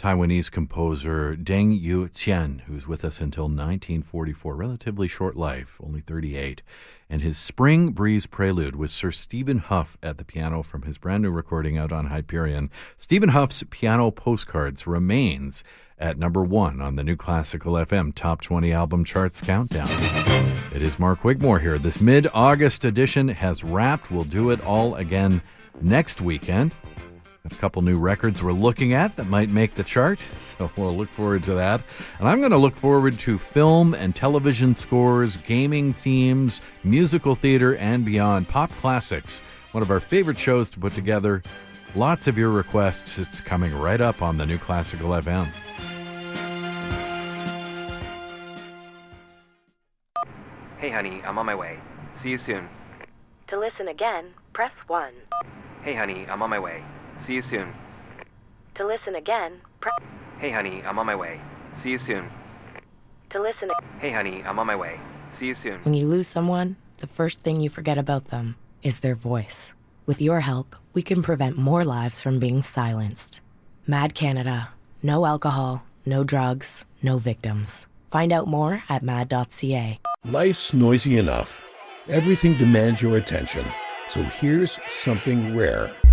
Taiwanese composer Deng Yu-qian, who's with us until 1944, relatively short life, only 38, and his Spring Breeze Prelude with Sir Stephen Huff at the piano from his brand new recording out on Hyperion. Stephen Huff's Piano Postcards remains at number 1 on the New Classical FM Top 20 Album Charts Countdown. It is Mark Wigmore here. This mid-August edition has wrapped. We'll do it all again next weekend. A couple new records we're looking at that might make the chart, so we'll look forward to that. And I'm going to look forward to film and television scores, gaming themes, musical theater, and beyond. Pop Classics, one of our favorite shows to put together. Lots of your requests. It's coming right up on the New Classical FM. Hey honey, I'm on my way. See you soon. To listen again, press 1. Hey honey, I'm on my way. See you soon. To listen again, press... Hey honey, I'm on my way. See you soon. To listen... Hey honey, I'm on my way. See you soon. When you lose someone, the first thing you forget about them is their voice. With your help, we can prevent more lives from being silenced. Mad Canada. No alcohol, no drugs, no victims. Find out more at mad.ca. Life's noisy enough. Everything demands your attention. So here's something rare.